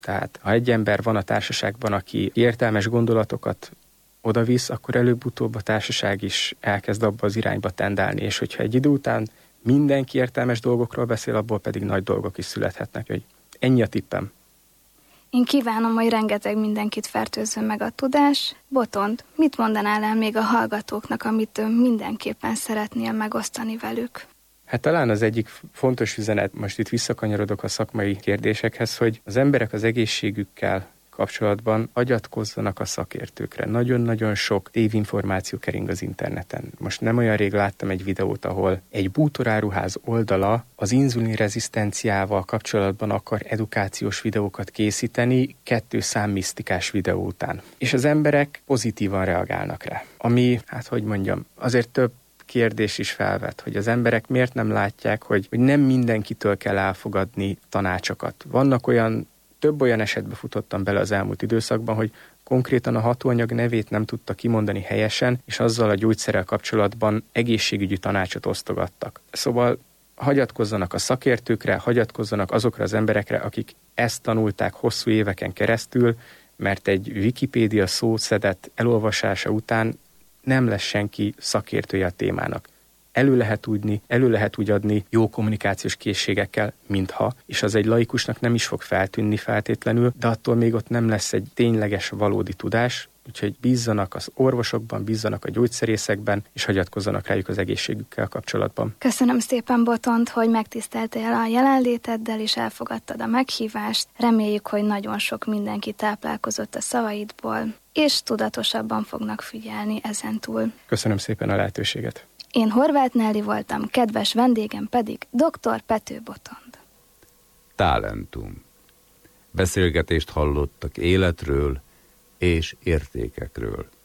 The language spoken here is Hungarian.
Tehát ha egy ember van a társaságban, aki értelmes gondolatokat odavisz, akkor előbb-utóbb a társaság is elkezd abba az irányba tendálni, és hogyha egy idő után mindenki értelmes dolgokról beszél, abból pedig nagy dolgok is születhetnek. Hogy ennyi a tippem. Én kívánom, hogy rengeteg mindenkit fertőzzön meg a tudás. Botond, mit mondanál el még a hallgatóknak, amit mindenképpen szeretnél megosztani velük? Hát talán az egyik fontos üzenet, most itt visszakanyarodok a szakmai kérdésekhez, hogy az emberek az egészségükkel kapcsolatban hagyatkozzanak a szakértőkre. Nagyon-nagyon sok tévinformáció kering az interneten. Most nem olyan rég láttam egy videót, ahol egy bútoráruház oldala az inzulinrezisztenciával kapcsolatban akar edukációs videókat készíteni 2 számmisztikás videó után. És az emberek pozitívan reagálnak rá. Ami, azért több kérdés is felvet, hogy az emberek miért nem látják, hogy nem mindenkitől kell elfogadni tanácsokat. Több olyan esetbe futottam bele az elmúlt időszakban, hogy konkrétan a hatóanyag nevét nem tudta kimondani helyesen, és azzal a gyógyszerrel kapcsolatban egészségügyi tanácsot osztogattak. Szóval hagyatkozzanak a szakértőkre, hagyatkozzanak azokra az emberekre, akik ezt tanulták hosszú éveken keresztül, mert egy Wikipédia szószedett elolvasása után nem lesz senki szakértője a témának. Elő lehet úgy adni jó kommunikációs készségekkel, mintha, és az egy laikusnak nem is fog feltűnni feltétlenül, de attól még ott nem lesz egy tényleges, valódi tudás, úgyhogy bízzanak az orvosokban, bízzanak a gyógyszerészekben, és hagyatkozzanak rájuk az egészségükkel kapcsolatban. Köszönöm szépen, Botond, hogy megtiszteltél a jelenléteddel, és elfogadtad a meghívást. Reméljük, hogy nagyon sok mindenki táplálkozott a szavaidból, és tudatosabban fognak figyelni ezentúl. Köszönöm szépen a lehetőséget. Én Horváth Nelly voltam, kedves vendégem pedig dr. Pető Botond. Talentum. Beszélgetést hallottak életről és értékekről.